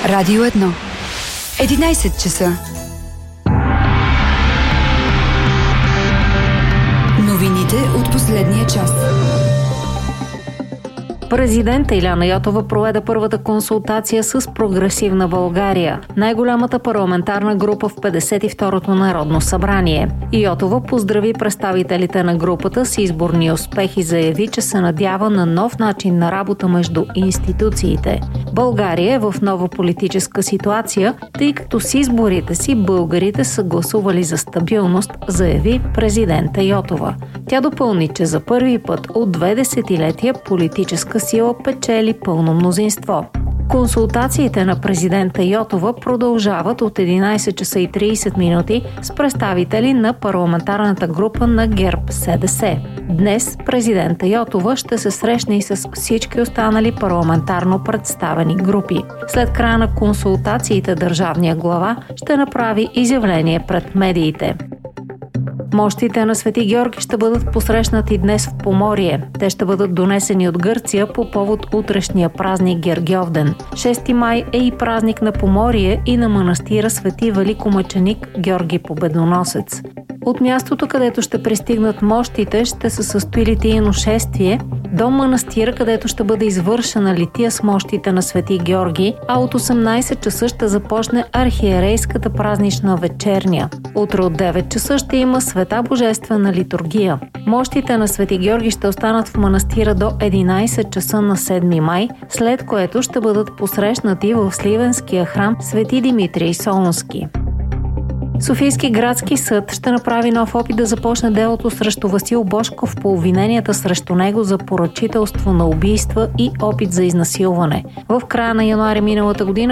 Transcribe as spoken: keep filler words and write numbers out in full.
Радио едно. единайсет часа. Новините от последния час. Президент Илияна Йотова проведе първата консултация с Прогресивна България, най-голямата парламентарна група в петдесет и второто Народно събрание. Йотова поздрави представителите на групата с изборни успехи и заяви, че се надява на нов начин на работа между институциите. България е в нова политическа ситуация, тъй като с изборите си българите са гласували за стабилност, заяви президента Йотова. Тя допълни, че за първи път от две десетилетия политическа сила печели пълно мнозинство. Консултациите на президента Йотова продължават от единайсет часа и трийсет минути с представители на парламентарната група на ГЕРБ-СДС. Днес президента Йотова ще се срещне и с всички останали парламентарно представени групи. След края на консултациите държавния глава ще направи изявление пред медиите. Мощите на Свети Георги ще бъдат посрещнати днес в Поморие. Те ще бъдат донесени от Гърция по повод утрешния празник Гергьовден. шести май е и празник на Поморие и на манастира Свети Великомъченик Георги Победоносец. От мястото, където ще пристигнат мощите, ще се състои литийно шествие до манастира, където ще бъде извършена лития с мощите на Свети Георги, а от осемнайсет часа ще започне архиерейската празнична вечерня. Утре от девет часа ще има света божествена литургия. Мощите на Свети Георги ще останат в манастира до единайсет часа на седми май, след което ще бъдат посрещнати в Сливенския храм Свети Димитрий Солунски. Софийски градски съд ще направи нов опит да започне делото срещу Васил Божков по обвиненията срещу него за поръчителство на убийства и опит за изнасилване. В края на януари миналата година